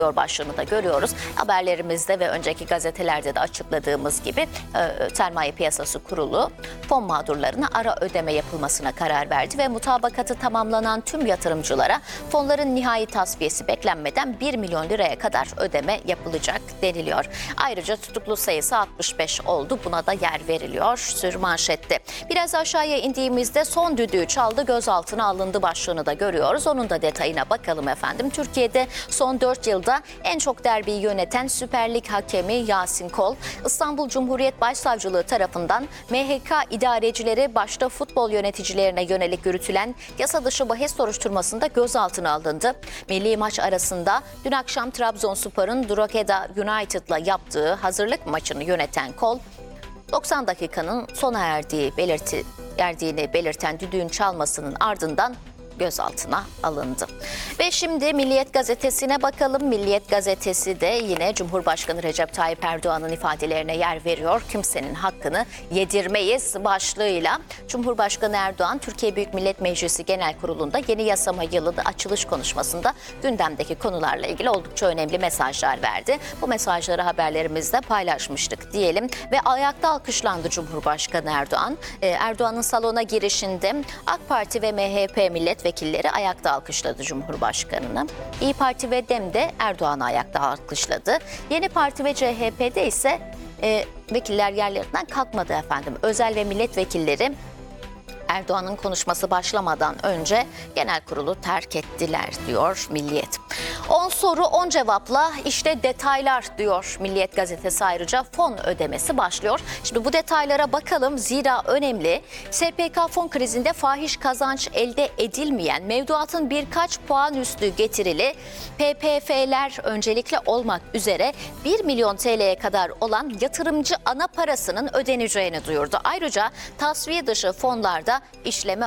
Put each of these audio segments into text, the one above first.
başlığını da görüyoruz. Haberlerimizde ve önceki gazetelerde de açıkladığımız gibi Sermaye Piyasası Kurulu fon mağdurlarına ara ödeme yapılmasına karar verdi ve mutabakatı tamamlanan tüm yatırımcılara fonların nihai tasfiyesi beklenmeden 1 milyon liraya kadar ödeme yapılacak deniliyor. Ayrıca tutuklu sayısı 65 oldu. Buna da yer veriliyor sürmanşette. Biraz aşağıya indiğimizde son düdüğü çaldı, gözaltına alındı başlığını da görüyoruz. Onun da detayına bakalım efendim. Türkiye'de son 4 yılda en çok derbiyi yöneten Süper Lig hakemi Yasin Kol, İstanbul Cumhuriyet Başsavcılığı tarafından MHK idarecileri başta futbol yöneticilerine yönelik yürütülen yasa dışı bahis soruşturmasında gözaltına alındı. Milli maç arasında dün akşam Trabzonspor'un Drogheda United'la yaptığı hazırlık maçını yöneten Kol, 90 dakikanın sona erdiğini belirten düdüğün çalmasının ardından gözaltına alındı. Ve şimdi Milliyet Gazetesi'ne bakalım. Milliyet Gazetesi de yine Cumhurbaşkanı Recep Tayyip Erdoğan'ın ifadelerine yer veriyor. Kimsenin hakkını yedirmeyiz başlığıyla. Cumhurbaşkanı Erdoğan, Türkiye Büyük Millet Meclisi Genel Kurulu'nda yeni yasama yılında açılış konuşmasında gündemdeki konularla ilgili oldukça önemli mesajlar verdi. Bu mesajları haberlerimizde paylaşmıştık diyelim ve ayakta alkışlandı Cumhurbaşkanı Erdoğan. Erdoğan'ın salona girişinde AK Parti ve MHP milletvekilleri ayakta alkışladı Cumhurbaşkanı'nı. İYİ Parti ve DEM de Erdoğan'ı ayakta alkışladı. Yeni Parti ve CHP'de ise vekiller yerlerinden kalkmadı efendim. Özel ve milletvekilleri Erdoğan'ın konuşması başlamadan önce genel kurulu terk ettiler diyor Milliyet. 10 soru 10 cevapla işte detaylar diyor Milliyet Gazetesi. Ayrıca fon ödemesi başlıyor. Şimdi bu detaylara bakalım zira önemli. SPK fon krizinde fahiş kazanç elde edilmeyen mevduatın birkaç puan üstü getirili PPF'ler öncelikle olmak üzere 1 milyon TL'ye kadar olan yatırımcı ana parasının ödeneceğini duyurdu. Ayrıca tasfiye dışı fonlarda işleme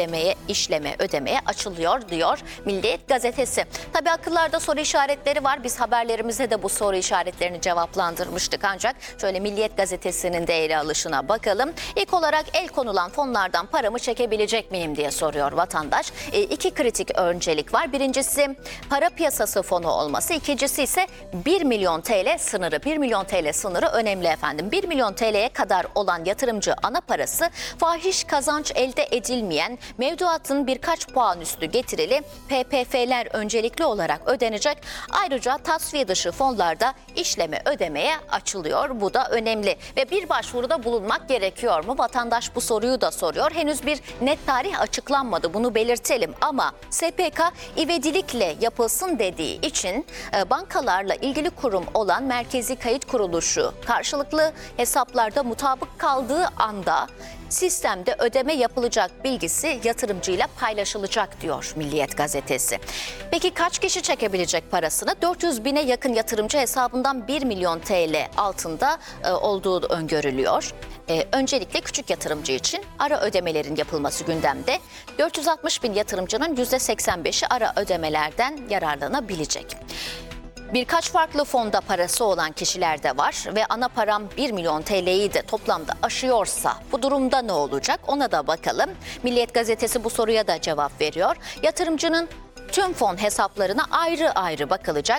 ödemeye açılıyor diyor Milliyet Gazetesi. Tabii akıllarda soru işaretleri var. Biz haberlerimize de bu soru işaretlerini cevaplandırmıştık ancak şöyle Milliyet Gazetesi'nin de ele alışına bakalım. İlk olarak el konulan fonlardan paramı çekebilecek miyim diye soruyor vatandaş. İki kritik öncelik var. Birincisi para piyasası fonu olması. İkincisi ise 1 milyon TL sınırı. 1 milyon TL sınırı önemli efendim. 1 milyon TL'ye kadar olan yatırımcı ana parası fahiş kazanç elde edilmeyen mevduatın birkaç puan üstü getirili PPF'ler öncelikli olarak ödenecek. Ayrıca tasfiye dışı fonlarda ödemeye açılıyor. Bu da önemli ve bir başvuruda bulunmak gerekiyor mu? Vatandaş bu soruyu da soruyor. Henüz bir net tarih açıklanmadı. Bunu belirtelim ama SPK ivedilikle yapılsın dediği için bankalarla ilgili kurum olan Merkezi Kayıt Kuruluşu karşılıklı hesaplarda mutabık kaldığı anda sistemde ödeme yapılacak bilgisi yatırımcıyla paylaşılacak diyor Milliyet Gazetesi. Peki kaç kişi çekebilecek parasını? 400 bine yakın yatırımcı hesabından 1 milyon TL altında olduğu öngörülüyor. Öncelikle küçük yatırımcı için ara ödemelerin yapılması gündemde. 460 bin yatırımcının %85'i ara ödemelerden yararlanabilecek. Birkaç farklı fonda parası olan kişiler de var ve ana param 1 milyon TL'yi de toplamda aşıyorsa bu durumda ne olacak ona da bakalım. Milliyet Gazetesi bu soruya da cevap veriyor. Yatırımcının tüm fon hesaplarına ayrı ayrı bakılacak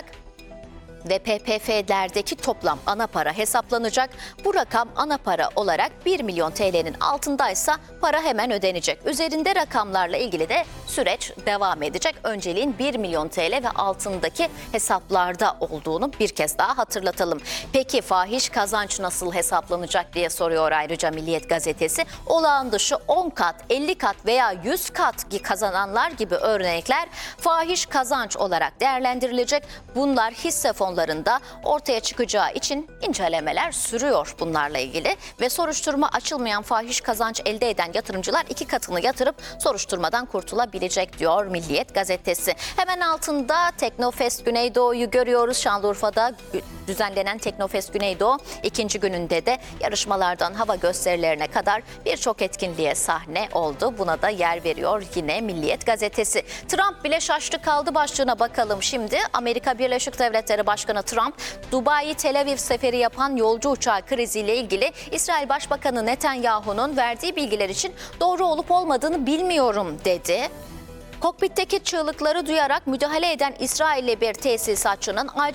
ve PPF'lerdeki toplam ana para hesaplanacak. Bu rakam ana para olarak 1 milyon TL'nin altındaysa para hemen ödenecek. Üzerinde rakamlarla ilgili de süreç devam edecek. Önceliğin 1 milyon TL ve altındaki hesaplarda olduğunu bir kez daha hatırlatalım. Peki fahiş kazanç nasıl hesaplanacak diye soruyor ayrıca Milliyet Gazetesi. Olağan dışı 10 kat, 50 kat veya 100 kat kazananlar gibi örnekler fahiş kazanç olarak değerlendirilecek. Bunlar hisse fonlarında ortaya çıkacağı için incelemeler sürüyor bunlarla ilgili ve soruşturma açılmayan fahiş kazanç elde eden yatırımcılar 2 katını yatırıp soruşturmadan kurtulabilecek diyor Milliyet Gazetesi. Hemen altında Teknofest Güneydoğu'yu görüyoruz. Şanlıurfa'da düzenlenen Teknofest Güneydoğu ikinci gününde de yarışmalardan hava gösterilerine kadar birçok etkinliğe sahne oldu. Buna da yer veriyor yine Milliyet Gazetesi. Trump bile şaştı kaldı başlığına bakalım şimdi. Amerika Birleşik Devletleri Başkanı Trump, Dubai Tel Aviv seferi yapan yolcu uçağı kriziyle ilgili İsrail Başbakanı Netanyahu'nun verdiği bilgiler için doğru olup olmadığını bilmiyorum dedi. Kokpitteki çığlıkları duyarak müdahale eden İsrailli bir tesisatçının acil